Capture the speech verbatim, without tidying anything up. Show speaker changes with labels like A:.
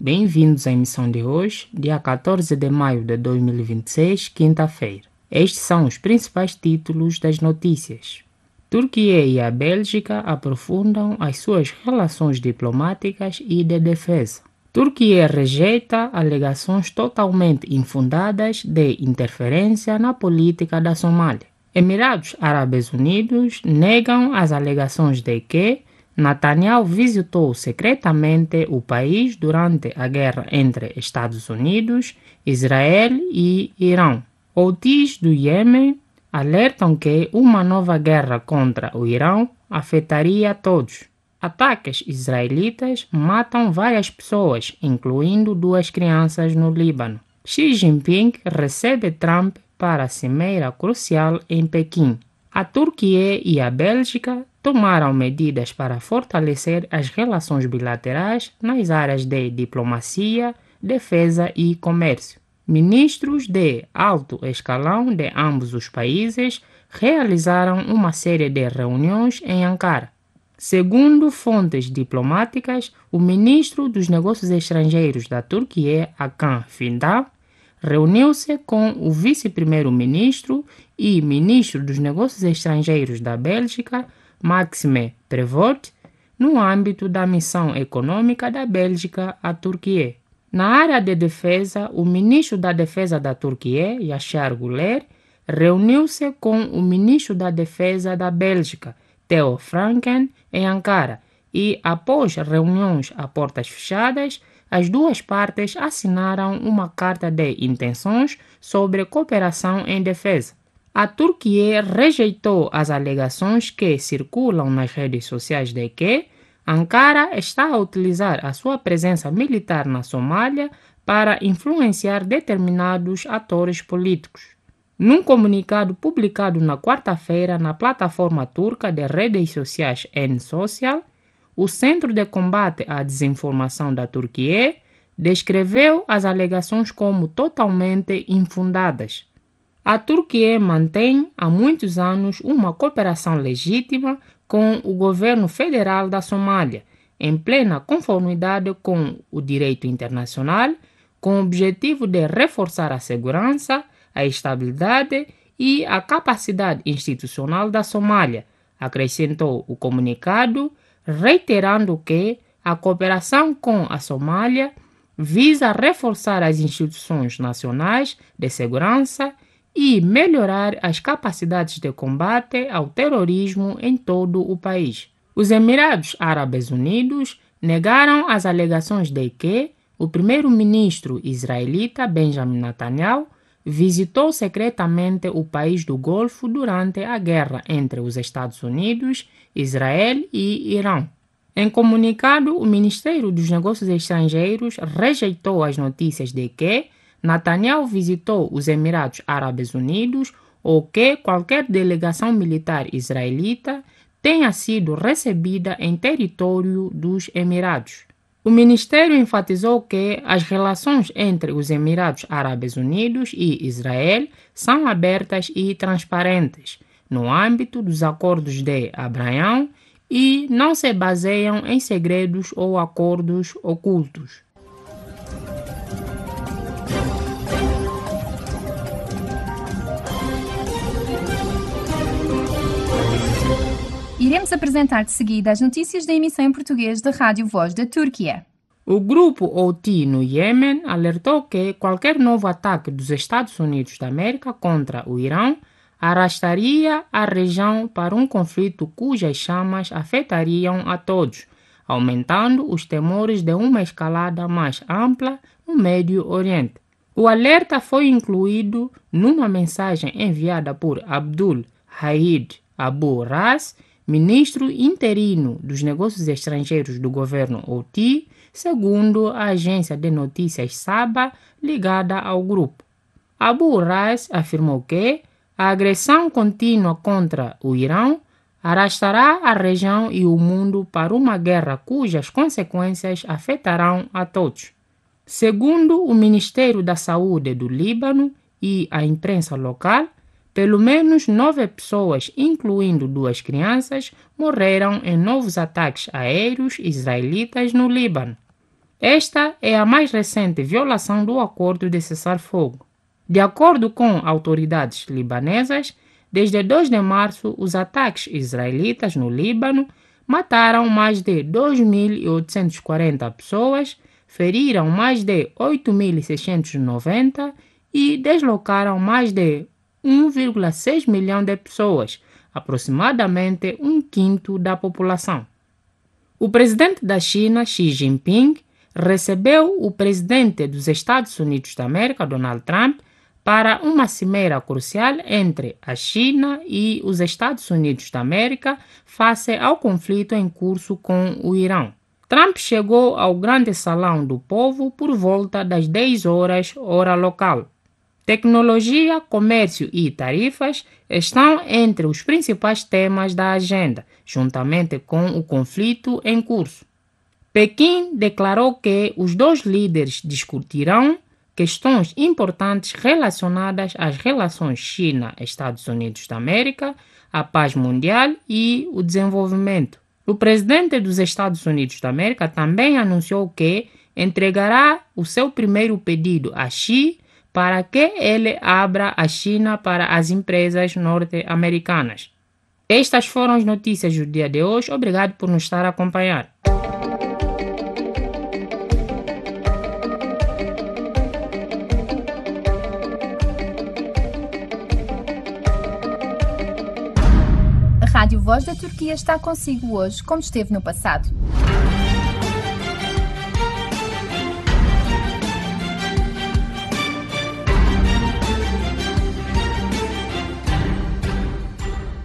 A: Bem-vindos à emissão de hoje, dia quatorze de maio de dois mil e vinte e seis, quinta-feira. Estes são os principais títulos das notícias. Turquia e a Bélgica aprofundam as suas relações diplomáticas e de defesa. Turquia rejeita alegações totalmente infundadas de interferência na política da Somália. Emirados Árabes Unidos negam as alegações de que Netanyahu visitou secretamente o país durante a guerra entre Estados Unidos, Israel e Irão. Houthis do Iêmen alertam que uma nova guerra contra o Irão afetaria todos. Ataques israelitas matam várias pessoas, incluindo duas crianças no Líbano. Xi Jinping recebe Trump para a cimeira crucial em Pequim. A Turquia e a Bélgica tomaram medidas para fortalecer as relações bilaterais nas áreas de diplomacia, defesa e comércio. Ministros de alto escalão de ambos os países realizaram uma série de reuniões em Ankara. Segundo fontes diplomáticas, o ministro dos Negócios Estrangeiros da Turquia, Hakan Fidan, reuniu-se com o vice-primeiro-ministro e ministro dos Negócios Estrangeiros da Bélgica, Maxime Prévost, no âmbito da missão econômica da Bélgica à Turquia. Na área de defesa, o ministro da Defesa da Turquia, Yaşar Güler, reuniu-se com o ministro da Defesa da Bélgica, Theo Franken, em Ankara, e, após reuniões a portas fechadas, as duas partes assinaram uma carta de intenções sobre cooperação em defesa. A Turquia rejeitou as alegações que circulam nas redes sociais de que Ankara está a utilizar a sua presença militar na Somália para influenciar determinados atores políticos. Num comunicado publicado na quarta-feira na plataforma turca de redes sociais N-Social, o Centro de Combate à Desinformação da Turquia descreveu as alegações como totalmente infundadas. A Turquia mantém há muitos anos uma cooperação legítima com o governo federal da Somália, em plena conformidade com o direito internacional, com o objetivo de reforçar a segurança, a estabilidade e a capacidade institucional da Somália, acrescentou o comunicado, reiterando que a cooperação com a Somália visa reforçar as instituições nacionais de segurança e melhorar as capacidades de combate ao terrorismo em todo o país. Os Emirados Árabes Unidos negaram as alegações de que o primeiro-ministro israelita Benjamin Netanyahu visitou secretamente o país do Golfo durante a guerra entre os Estados Unidos, Israel e Irão. Em comunicado, o Ministério dos Negócios Estrangeiros rejeitou as notícias de que Netanyahu visitou os Emirados Árabes Unidos ou que qualquer delegação militar israelita tenha sido recebida em território dos Emirados. O Ministério enfatizou que as relações entre os Emirados Árabes Unidos e Israel são abertas e transparentes, no âmbito dos acordos de Abraham e não se baseiam em segredos ou acordos ocultos.
B: Iremos apresentar de seguida as notícias da emissão em português da Rádio Voz da Turquia.
A: O grupo Houthi no Iêmen alertou que qualquer novo ataque dos Estados Unidos da América contra o Irão arrastaria a região para um conflito cujas chamas afetariam a todos, aumentando os temores de uma escalada mais ampla no Médio Oriente. O alerta foi incluído numa mensagem enviada por Abdul Hamid Abu Ras, ministro interino dos Negócios Estrangeiros do governo Houthi, segundo a agência de notícias Saba, ligada ao grupo. Abu Ras afirmou que a agressão contínua contra o Irão arrastará a região e o mundo para uma guerra cujas consequências afetarão a todos. Segundo o Ministério da Saúde do Líbano e a imprensa local, pelo menos nove pessoas, incluindo duas crianças, morreram em novos ataques aéreos israelitas no Líbano. Esta é a mais recente violação do acordo de cessar-fogo. De acordo com autoridades libanesas, desde dois de março, os ataques israelitas no Líbano mataram mais de dois mil oitocentas e quarenta pessoas, feriram mais de oito mil seiscentos e noventa e deslocaram mais de um vírgula seis milhão de pessoas, aproximadamente um quinto da população. O presidente da China, Xi Jinping, recebeu o presidente dos Estados Unidos da América, Donald Trump, para uma cimeira crucial entre a China e os Estados Unidos da América face ao conflito em curso com o Irão. Trump chegou ao grande salão do povo por volta das dez horas, hora local. Tecnologia, comércio e tarifas estão entre os principais temas da agenda, juntamente com o conflito em curso. Pequim declarou que os dois líderes discutirão questões importantes relacionadas às relações China-Estados Unidos da América, a paz mundial e o desenvolvimento. O presidente dos Estados Unidos da América também anunciou que entregará o seu primeiro pedido a Xi para que ele abra a China para as empresas norte-americanas. Estas foram as notícias do dia de hoje. Obrigado por nos estar a acompanhar.
B: A Rádio Voz da Turquia está consigo hoje, como esteve no passado.